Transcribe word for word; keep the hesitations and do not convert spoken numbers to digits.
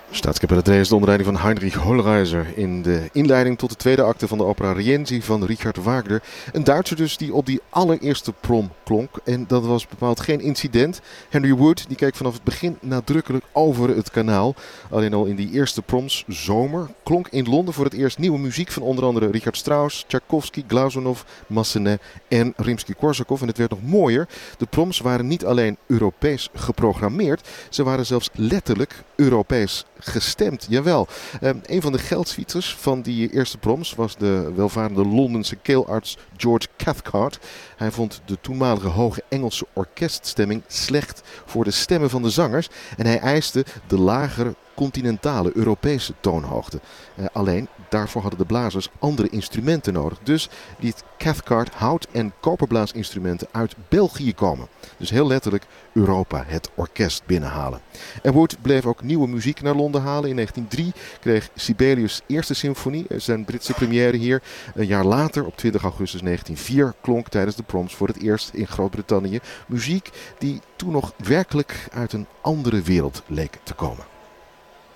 Staatskapelle Dresden onder leiding van Heinrich Hohlreiser in de inleiding tot de tweede acte van de opera Rienzi van Richard Wagner. Een Duitser dus die op die allereerste prom klonk. En dat was bepaald geen incident. Henry Wood die keek vanaf het begin nadrukkelijk over het kanaal. Alleen al in die eerste proms zomer klonk in Londen voor het eerst nieuwe muziek van onder andere Richard Strauss, Tchaikovsky, Glazunov, Massenet en Rimsky-Korsakov. En het werd nog mooier. De proms waren niet alleen Europees geprogrammeerd, ze waren zelfs letterlijk Europees gestemd. Jawel. Um, een van de geldschieters van die eerste proms was de welvarende Londense keelarts George Cathcart. Hij vond de toenmalige hoge Engelse orkeststemming slecht voor de stemmen van de zangers. En hij eiste de lagere continentale Europese toonhoogte. Uh, alleen daarvoor hadden de blazers andere instrumenten nodig. Dus liet Cathcart hout- en koperblaasinstrumenten uit België komen. Dus heel letterlijk Europa het orkest binnenhalen. En Wood bleef ook nieuwe muziek naar Londen halen. In negentien nul drie kreeg Sibelius' eerste symfonie, zijn Britse première hier. Een jaar later, op twintig augustus negentien nul vier, klonk tijdens de proms voor het eerst in Groot-Brittannië muziek die toen nog werkelijk uit een andere wereld leek te komen.